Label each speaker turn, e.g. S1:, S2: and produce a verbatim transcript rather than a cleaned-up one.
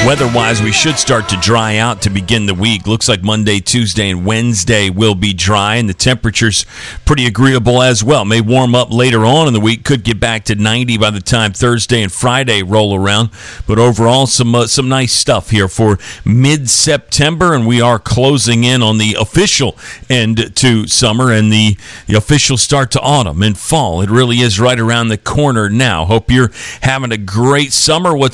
S1: Weather-wise, we should start to dry out to begin the week. Looks like Monday, Tuesday, and Wednesday will be dry, and the temperature's pretty agreeable as well. May warm up later on in the week. Could get back to ninety by the time Thursday and Friday roll around. But overall, some uh, some nice stuff here for mid-September, and we are closing in on the official end to summer and the, the official start to autumn and fall. It really is right around the corner now. Hope you're having a great summer. What's